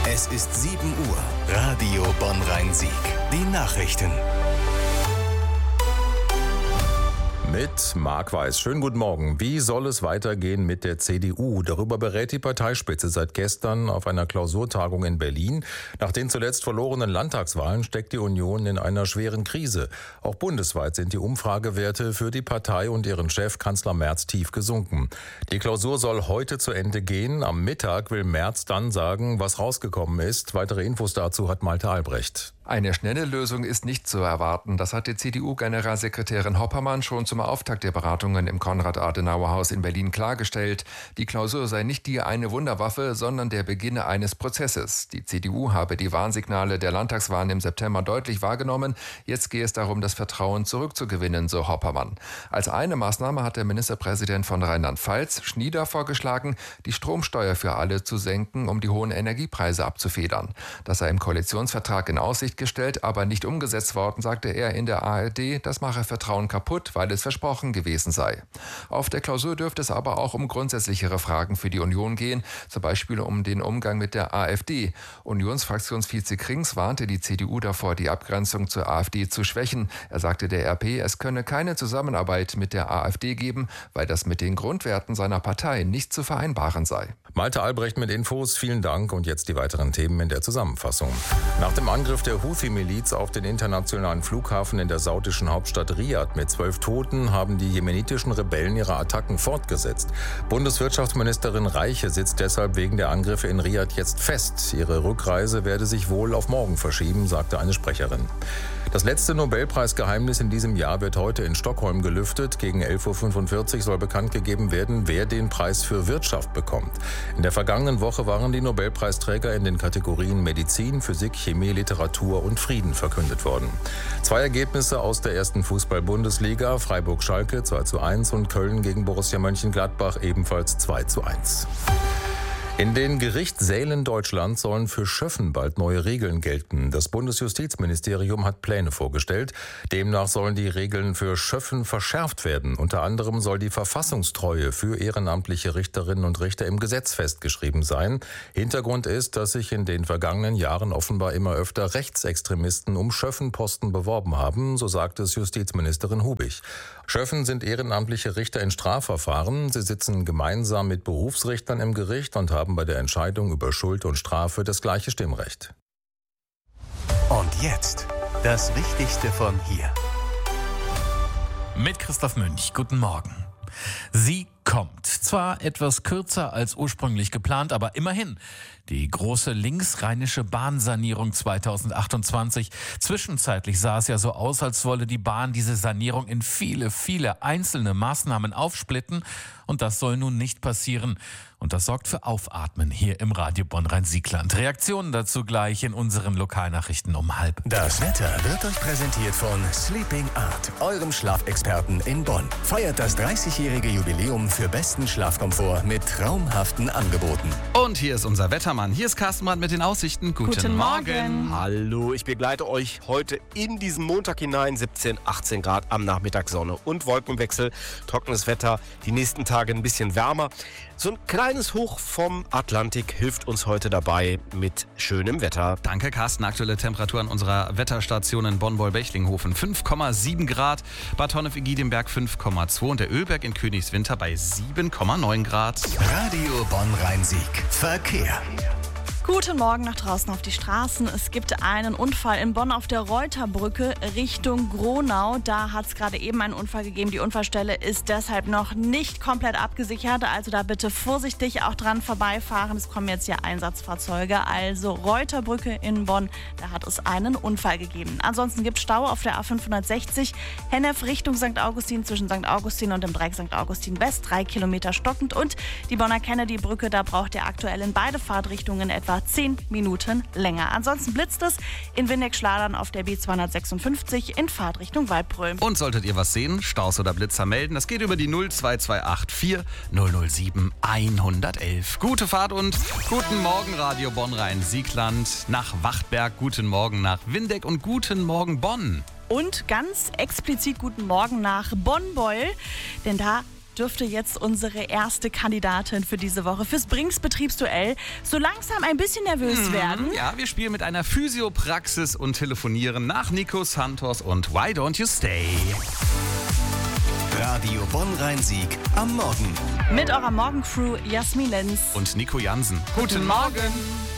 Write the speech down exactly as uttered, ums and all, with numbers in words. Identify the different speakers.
Speaker 1: Es ist sieben Uhr. Radio Bonn-Rhein-Sieg. Die Nachrichten.
Speaker 2: Mit Marc Weiß. Schönen guten Morgen. Wie soll es weitergehen mit der C D U? Darüber berät die Parteispitze seit gestern auf einer Klausurtagung in Berlin. Nach den zuletzt verlorenen Landtagswahlen steckt die Union in einer schweren Krise. Auch bundesweit sind die Umfragewerte für die Partei und ihren Chef Kanzler Merz tief gesunken. Die Klausur soll heute zu Ende gehen. Am Mittag will Merz dann sagen, was rausgekommen ist. Weitere Infos dazu hat Malte Albrecht.
Speaker 3: Eine schnelle Lösung ist nicht zu erwarten. Das hat die C D U-Generalsekretärin Hoppermann schon zum Auftakt der Beratungen im Konrad-Adenauer-Haus in Berlin klargestellt. Die Klausur sei nicht die eine Wunderwaffe, sondern der Beginn eines Prozesses. Die C D U habe die Warnsignale der Landtagswahlen im September deutlich wahrgenommen. Jetzt gehe es darum, das Vertrauen zurückzugewinnen, so Hoppermann. Als eine Maßnahme hat der Ministerpräsident von Rheinland-Pfalz, Schnieder, vorgeschlagen, die Stromsteuer für alle zu senken, um die hohen Energiepreise abzufedern. Das sei im Koalitionsvertrag in Aussicht gestellt, aber nicht umgesetzt worden, sagte er in der A R D. Das mache Vertrauen kaputt, weil es versprochen gewesen sei. Auf der Klausur dürfte es aber auch um grundsätzlichere Fragen für die Union gehen, zum Beispiel um den Umgang mit der AfD. Unionsfraktionsvize Krings warnte die C D U davor, die Abgrenzung zur AfD zu schwächen. Er sagte der R P, es könne keine Zusammenarbeit mit der AfD geben, weil das mit den Grundwerten seiner Partei nicht zu vereinbaren sei.
Speaker 2: Malte Albrecht mit Infos, vielen Dank und jetzt die weiteren Themen in der Zusammenfassung. Nach dem Angriff der Houthi-Miliz auf den internationalen Flughafen in der saudischen Hauptstadt Riad mit zwölf Toten haben die jemenitischen Rebellen ihre Attacken fortgesetzt. Bundeswirtschaftsministerin Reiche sitzt deshalb wegen der Angriffe in Riad jetzt fest. Ihre Rückreise werde sich wohl auf morgen verschieben, sagte eine Sprecherin. Das letzte Nobelpreisgeheimnis in diesem Jahr wird heute in Stockholm gelüftet. Gegen elf Uhr fünfundvierzig soll bekannt gegeben werden, wer den Preis für Wirtschaft bekommt. In der vergangenen Woche waren die Nobelpreisträger in den Kategorien Medizin, Physik, Chemie, Literatur und Frieden verkündet worden. Zwei Ergebnisse aus der ersten Fußball-Bundesliga, Freiburg-Schalke zwei zu eins und Köln gegen Borussia Mönchengladbach ebenfalls zwei zu eins. In den Gerichtssälen Deutschlands sollen für Schöffen bald neue Regeln gelten. Das Bundesjustizministerium hat Pläne vorgestellt. Demnach sollen die Regeln für Schöffen verschärft werden. Unter anderem soll die Verfassungstreue für ehrenamtliche Richterinnen und Richter im Gesetz festgeschrieben sein. Hintergrund ist, dass sich in den vergangenen Jahren offenbar immer öfter Rechtsextremisten um Schöffenposten beworben haben, so sagt es Justizministerin Hubig. Schöffen sind ehrenamtliche Richter in Strafverfahren. Sie sitzen gemeinsam mit Berufsrichtern im Gericht und haben bei der Entscheidung über Schuld und Strafe das gleiche Stimmrecht.
Speaker 1: Und jetzt das Wichtigste von hier.
Speaker 4: Mit Christoph Münch. Guten Morgen. Sie kommt. Zwar etwas kürzer als ursprünglich geplant, aber immerhin. Die große linksrheinische Bahnsanierung zweitausendachtundzwanzig. Zwischenzeitlich sah es ja so aus, als wolle die Bahn diese Sanierung in viele, viele einzelne Maßnahmen aufsplitten. Und das soll nun nicht passieren. Und das sorgt für Aufatmen hier im Radio Bonn-Rhein-Sieg-Land. Reaktionen dazu gleich in unseren Lokalnachrichten um halb.
Speaker 1: Das Wetter wird euch präsentiert von Sleeping Art, eurem Schlafexperten in Bonn. Feiert das dreißigjährige Jubiläum für besten Schlafkomfort mit traumhaften Angeboten.
Speaker 5: Und hier ist unser Wettermann. Hier ist Carsten Brandt mit den Aussichten. Guten,
Speaker 6: Guten
Speaker 5: Morgen.
Speaker 6: Morgen.
Speaker 7: Hallo, ich begleite euch heute in diesen Montag hinein. siebzehn, achtzehn Grad am Nachmittag, Sonne und Wolkenwechsel. Trockenes Wetter, die nächsten Tage ein bisschen wärmer. So ein kleines Hoch vom Atlantik hilft uns heute dabei mit schönem Wetter.
Speaker 5: Danke, Carsten. Aktuelle Temperaturen unserer Wetterstation in Bonn-Wollbechlinghofen fünf Komma sieben Grad, Bad Honnef-Igidemberg fünf Komma zwei und der Ölberg in Königswinter bei sieben Komma neun Grad.
Speaker 1: Radio Bonn-Rhein-Sieg. Verkehr.
Speaker 6: Guten Morgen nach draußen auf die Straßen. Es gibt einen Unfall in Bonn auf der Reuterbrücke Richtung Gronau. Da hat es gerade eben einen Unfall gegeben. Die Unfallstelle ist deshalb noch nicht komplett abgesichert. Also da bitte vorsichtig auch dran vorbeifahren. Es kommen jetzt hier Einsatzfahrzeuge. Also Reuterbrücke in Bonn, da hat es einen Unfall gegeben. Ansonsten gibt es Stau auf der A fünfhundertsechzig. Hennef Richtung Sankt Augustin zwischen Sankt Augustin und dem Dreieck Sankt Augustin West. Drei Kilometer stockend. Und die Bonner Kennedy-Brücke, da braucht ihr aktuell in beide Fahrtrichtungen etwa zehn Minuten länger. Ansonsten blitzt es in Windeck-Schladern auf der B zweihundertsechsundfünfzig in Fahrtrichtung Waldbröl.
Speaker 5: Und solltet ihr was sehen, Staus oder Blitzer melden, das geht über die null zwei zwei acht vier null null sieben hundertelf. Gute Fahrt und guten Morgen Radio Bonn-Rhein-Siegland nach Wachtberg, guten Morgen nach Windeck und guten Morgen Bonn.
Speaker 6: Und ganz explizit guten Morgen nach Bonn-Beuel, denn da dürfte jetzt unsere erste Kandidatin für diese Woche fürs Brinks Betriebsduell so langsam ein bisschen nervös werden.
Speaker 5: Ja, wir spielen mit einer Physiopraxis und telefonieren nach Nico Santos und Why Don't You Stay?
Speaker 1: Radio Bonn-Rhein-Sieg am Morgen.
Speaker 6: Mit eurer Morgencrew Jasmin Lenz
Speaker 5: Und Nico Jansen.
Speaker 6: Guten Morgen.